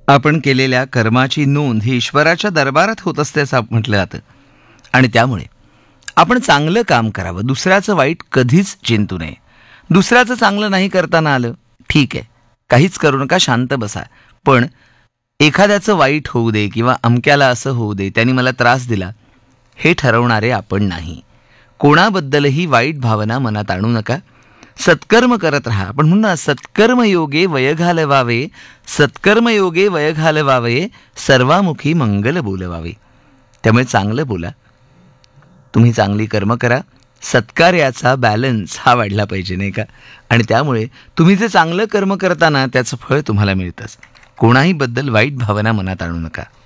आपण केलेल्या कर्माची नोंद ही ईश्वराच्या दरबारात होत असते असं म्हटलं जातं. आणि त्यामुळे आपण चांगलं काम करावं, दुसऱ्याचं वाईट कधीच चिंतू नये. दुसऱ्याचं चांगलं नाही करताना आलं, ठीक आहे, काहीच करू नका, शांत बसा. पण एखाद्याचं वाईट होऊ दे किंवा अमक्याला असं होऊ दे, त्यांनी मला त्रास दिला, हे ठरवणारे आपण नाही. कोणाबद्दलही वाईट भावना मनात आणू नका. सत्कर्म करत राहा. आपण म्हणू ना, सत्कर्मयोगे वय घालवावे, सत्कर्मयोगे वय घालवावे, सर्वामुखी मंगल बोलवावे. त्यामुळे चांगलं बोला, तुम्ही चांगली कर्म करा. सत्कार्याचा बॅलन्स हा वाढला पाहिजे, नाही का? आणि त्यामुळे तुम्ही जे चांगलं कर्म करताना त्याचं फळ तुम्हाला मिळतंच. कोणाही बद्दल वाईट भावना मनात आणू नका.